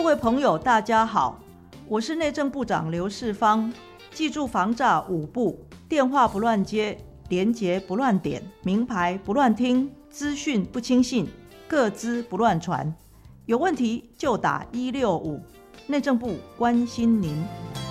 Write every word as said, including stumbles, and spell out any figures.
各位朋友大家好，我是内政部长刘世芳。记住防诈五不：电话不乱接，连结不乱点，名牌不乱听，资讯不轻信，个资不乱传。有问题就打一六五，内政部关心您。